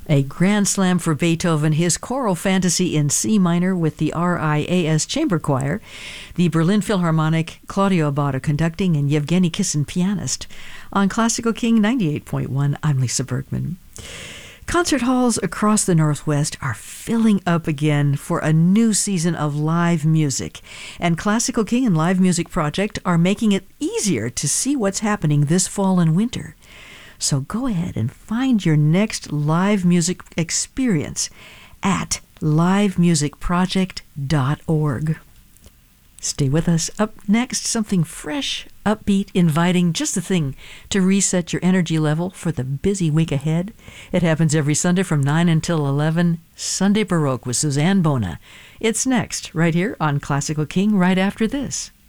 A grand slam for Beethoven, his choral fantasy in C minor with the RIAS Chamber Choir, the Berlin Philharmonic, Claudio Abbado conducting, and Yevgeny Kissin pianist. On Classical King 98.1, I'm Lisa Bergman. Concert halls across the Northwest are filling up again for a new season of live music, and Classical King and Live Music Project are making it easier to see what's happening this fall and winter. So go ahead and find your next live music experience at livemusicproject.org. Stay with us. Up next, something fresh, upbeat, inviting, just the thing to reset your energy level for the busy week ahead. It happens every Sunday from 9 until 11, Sunday Baroque with Suzanne Bona. It's next, right here on Classical King, right after this.